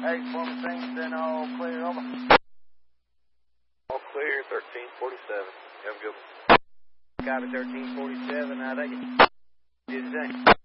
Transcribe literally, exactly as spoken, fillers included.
Hey, former things, then all clear, over. All clear, thirteen forty-seven. Have a good one. Copy, thirteen forty-seven, I take it. Do the same.